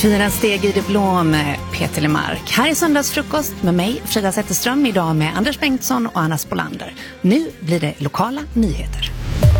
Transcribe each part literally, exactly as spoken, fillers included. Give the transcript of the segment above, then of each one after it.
Fyra steg i det blå med Peter Lemark. Här är söndagsfrukost med mig, Frida Zetterström, idag med Anders Bengtsson och Anna Spolander. Nu blir det lokala nyheter.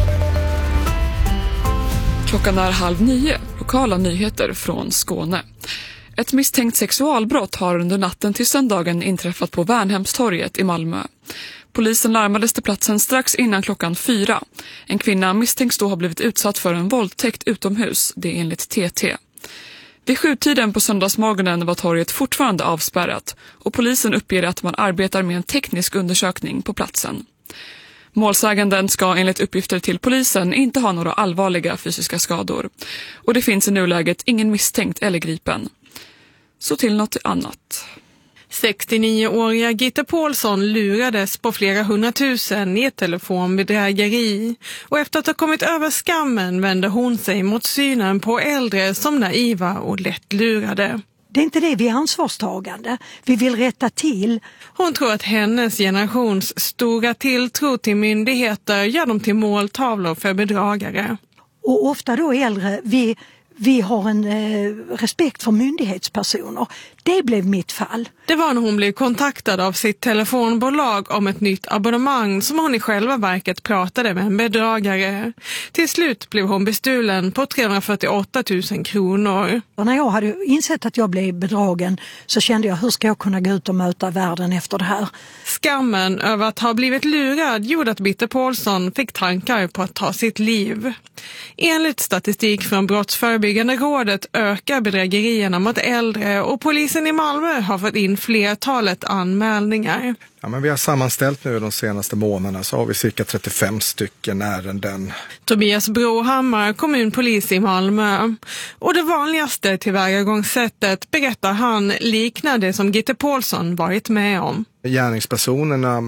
Klockan är halv nio. Lokala nyheter från Skåne. Ett misstänkt sexualbrott har under natten till söndagen inträffat på Värnhemstorget i Malmö. Polisen larmades till platsen strax innan klockan fyra. En kvinna misstänks då ha blivit utsatt för en våldtäkt utomhus, det är enligt T T. Vid sjutiden på söndagsmorgonen var torget fortfarande avspärrat och polisen uppger att man arbetar med en teknisk undersökning på platsen. Målsäganden ska enligt uppgifter till polisen inte ha några allvarliga fysiska skador och det finns i nuläget ingen misstänkt eller gripen. Så till något annat. sextionio-åriga Gitte Paulsson lurades på flera hundratusen i ett telefonbedrägeri och efter att ha kommit över skammen vände hon sig mot synen på äldre som naiva och lättlurade. Det är inte det, vi är ansvarstagande. Vi vill rätta till. Hon tror att hennes generations stora tilltro till myndigheter gör dem till måltavlor för bedragare. Och ofta då äldre, vi, vi har en eh, respekt för myndighetspersoner. Det blev mitt fall. Det var när hon blev kontaktad av sitt telefonbolag om ett nytt abonnemang som hon i själva verket pratade med en bedragare. Till slut blev hon bestulen på trehundrafyrtioåtta tusen kronor. Och när jag hade insett att jag blev bedragen så kände jag, hur ska jag kunna gå ut och möta världen efter det här? Skammen över att ha blivit lurad gjorde att Gitte Paulsson fick tankar på att ta sitt liv. Enligt statistik från Brottsförebyggande rådet ökar bedrägerierna mot äldre och polisen i Malmö har fått in flertalet anmälningar. Ja, men vi har sammanställt nu de senaste månaderna så har vi cirka trettiofem stycken ärenden. Tobias Brohammar, kommunpolis i Malmö. Och det vanligaste tillvägagångssättet, berättar han, liknar det som Gitte Paulsson varit med om. Gärningspersonerna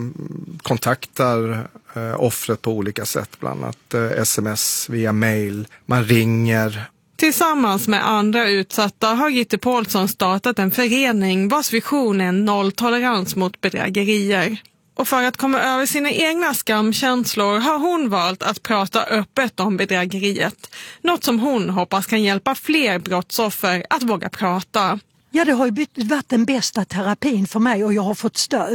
kontaktar eh, offret på olika sätt, bland annat eh, sms, via mail, man ringer. Tillsammans med andra utsatta har Gitte Paulsson startat en förening vars vision är nolltolerans mot bedrägerier. Och för att komma över sina egna skamkänslor har hon valt att prata öppet om bedrägeriet. Något som hon hoppas kan hjälpa fler brottsoffer att våga prata. Ja, det har ju varit den bästa terapin för mig och jag har fått stöd.